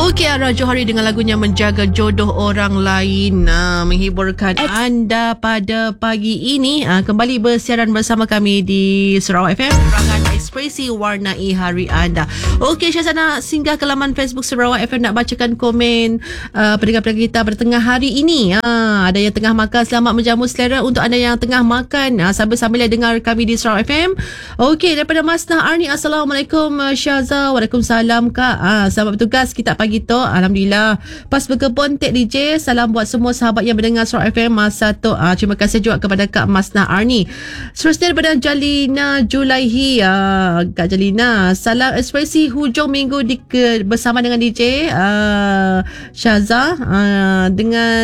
Okey, Ara Johari dengan lagunya Menjaga Jodoh Orang Lain menghiburkan anda pada pagi ini. Kembali bersiaran bersama kami di Sarawak FM, Rangan Ekspresi Warnai Hari Anda. Okey, saya nak singgah ke laman Facebook Sarawak FM nak bacakan komen pendengar-pendengar kita pada tengah hari ini. Ada yang tengah makan, selamat menjamu selera untuk anda yang tengah makan sambil-sambil dengar kami di Sarawak FM. Okey, daripada Masnah Arni, Assalamualaikum Syaza. Waalaikumsalam Kak. Selamat bertugas kita pagi tu. Alhamdulillah. Pas berkebun Tek DJ. Salam buat semua sahabat yang mendengar Sarawak FM masa tu. Terima kasih juga kepada Kak Masnah Arni. Seterusnya daripada Jalina Julaihi. Kak Jalina, salam ekspresi hujung minggu bersama dengan DJ Syaza dengan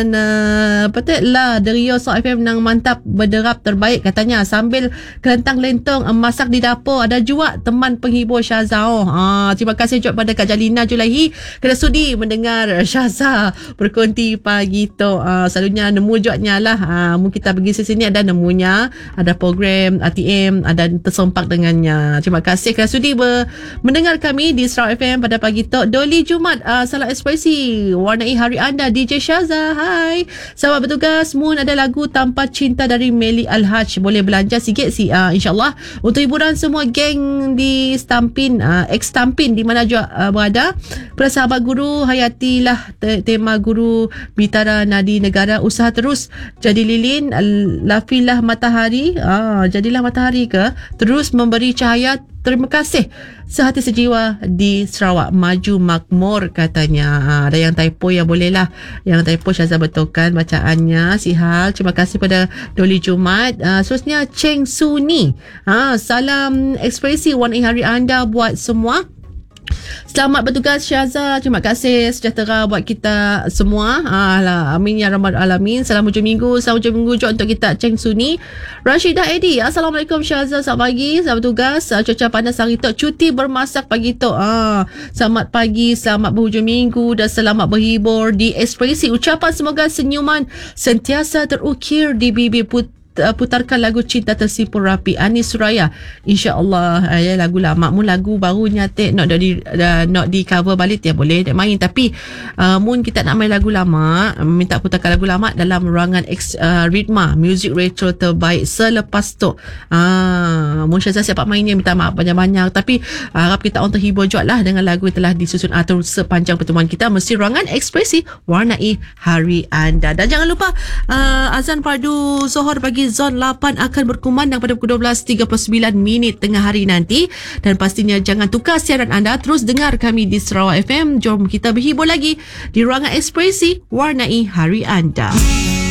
Derio Sarawak FM nang mantap berderap terbaik katanya sambil kelentang lentong masak di dapur. Ada juga teman penghibur Syaza. Terima kasih juga pada Kak Jalina Julaihi kerana sudi mendengar Syaza berkonti pagi tu. Selalunya nemu juatnya lah. Mungkin kita pergi sini ada nemunya, ada program ATM, ada tersompak dengannya. Terima kasih kerana sudi mendengar kami di Sarawak FM pada pagi tu. Doli Jumat, salam ekspresi warnai hari anda DJ Syaza. Hai, selamat bertugas. Moon ada lagu Tanpa Cinta dari Meli Al-Haj. Boleh belanja sikit insyaAllah untuk hiburan semua geng di Stampin, ex-Stampin di mana juga berada. Pada sahabat guru, hayatilah tema guru Bitara Nadi Negara. Usaha terus jadi lilin, lafilah matahari. Jadilah matahari ke? Terus memberi cahaya. Terima kasih. Sehati sejiwa di Sarawak. Maju makmur katanya. Ada yang typo yang boleh lah. Yang typo Syaza betulkan bacaannya. Sihal. Terima kasih pada Doli Jumat. Seterusnya Cheng Suni. Salam ekspresi warnai hari anda buat semua. Selamat bertugas Syaza. Terima kasih. Sejahtera buat kita semua. Amin ya rabbal alamin. Salam hujung minggu. Salam hujung minggu juga untuk kita Cheng Suni. Rashidah Edi, Assalamualaikum Syaza. Selamat pagi. Selamat bertugas. Cuaca panas hari tu. Cuti bermasak pagi tu. Selamat pagi. Selamat berhujung minggu. Dan selamat berhibur di ekspresi. Ucapan semoga senyuman sentiasa terukir di bibir putarkan lagu Cinta Tersimpul Rapi Anis Suraya. InsyaAllah lagu lama mu, lagu baru nyatik not di cover balik dia boleh dia main. Tapi mun kita nak main lagu lama, minta putarkan lagu lama dalam ruangan Ritma Music Retro terbaik selepas tu. Mun Syaza siapa mainnya minta maaf banyak-banyak. Tapi harap kita orang terhibur juga lah dengan lagu yang telah disusun atur sepanjang pertemuan kita. Mesti ruangan ekspresi warnai hari anda. Dan jangan lupa azan padu Zohor bagi Zon 8 akan berkumandang pada pukul 12.39 tengah hari nanti. Dan pastinya jangan tukar siaran anda. Terus dengar kami di Sarawak FM. Jom kita berhibur lagi di ruangan ekspresi warnai hari anda.